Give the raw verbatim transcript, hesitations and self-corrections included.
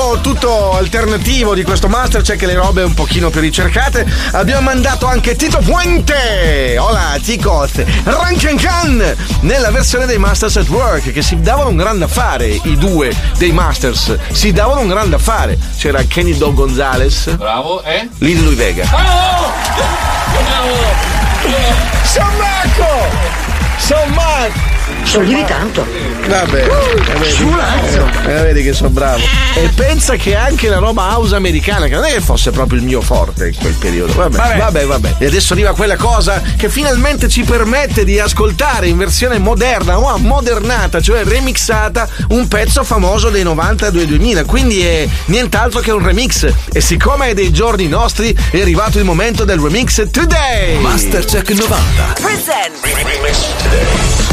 lato tutto alternativo di questo Mastercheck, le robe un pochino più ricercate, abbiamo mandato anche Tito Puente. Hola chicos, Rankin nella versione dei Masters at Work, che si davano un grande affare, i due dei Masters si davano un grande affare. C'era Kenny Do Gonzalez, bravo, eh? Lil Louis Vega. Oh! Bravo! Son Marco! Son Marco! Sollevi tanto. Vabbè, uh, eh, vedi che sono bravo. E pensa che anche la roba house americana, che non è che fosse proprio il mio forte in quel periodo. Vabbè, vabbè, vabbè, vabbè. E adesso arriva quella cosa che finalmente ci permette di ascoltare in versione moderna o ammodernata, cioè remixata, un pezzo famoso dei novantadue duemila. Quindi è nient'altro che un remix. E siccome è dei giorni nostri, è arrivato il momento del remix today. Mastercheck novanta. Present. Remix today.